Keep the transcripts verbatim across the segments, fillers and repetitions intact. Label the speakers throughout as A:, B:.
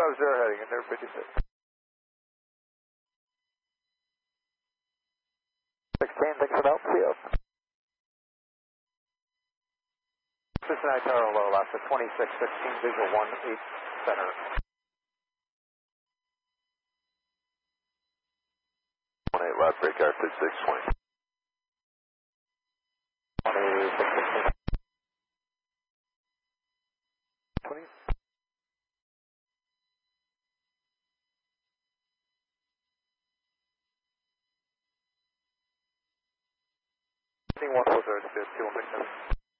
A: five zero heading in there, fifty-six. sixteen, thanks for the help, see you. Cincinnati Tower low, last at twenty-six fifteen, visual one eight center.
B: one eight left, break out fifty-six twenty.
A: twenty-six fifteen. twenty. one four zero, two one six seven.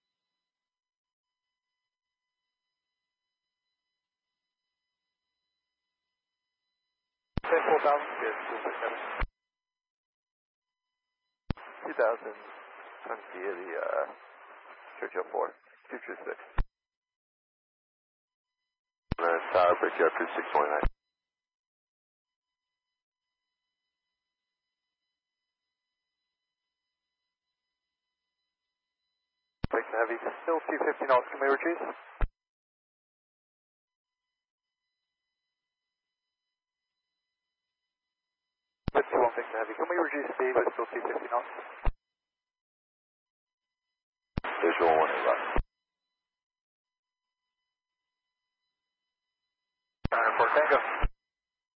A: ten four thousand, good, two six seven.
B: two thousand, times via the uh, Churchill four, two two six. And then tower, break out fifty-six twenty-nine.
A: Breaks heavy, still two fifty knots, can we reduce? fifty-one fixed heavy, can we reduce speed, but still two fifty knots?
B: Visual one eight left.
A: Nine four Tango.